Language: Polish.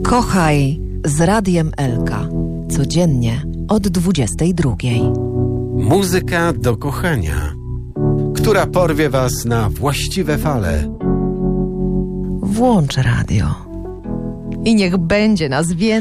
Kochaj z Radiem Elka. Codziennie od 22. Muzyka do kochania, która porwie was na właściwe fale. Włącz radio i niech będzie nas więcej.